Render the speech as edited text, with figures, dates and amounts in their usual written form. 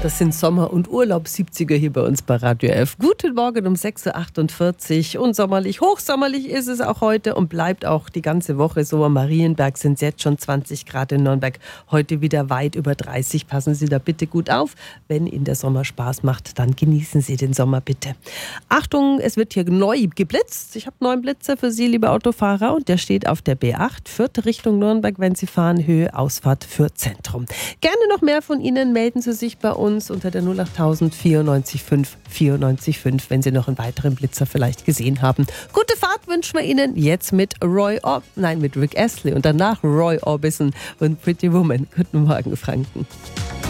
Das sind Sommer- und Urlaub-70er hier bei uns bei Radio F. Guten Morgen um 6.48 Uhr und sommerlich, hochsommerlich ist es auch heute und bleibt auch die ganze Woche so. Am Marienberg sind es jetzt schon 20 Grad, in Nürnberg heute wieder weit über 30. Passen Sie da bitte gut auf. Wenn Ihnen der Sommer Spaß macht, dann genießen Sie den Sommer bitte. Achtung, es wird hier neu geblitzt. Ich habe einen neuen Blitzer für Sie, liebe Autofahrer, und der steht auf der B8, vierte Richtung Nürnberg, wenn Sie fahren, Höhe Ausfahrt für Zentrum. Gerne noch mehr von Ihnen, melden Sie sich bei uns unter der 08000 94 5 94 5, wenn Sie noch einen weiteren Blitzer vielleicht gesehen haben. Gute Fahrt wünschen wir Ihnen jetzt mit mit Rick Astley und danach Roy Orbison und Pretty Woman. Guten Morgen, Franken.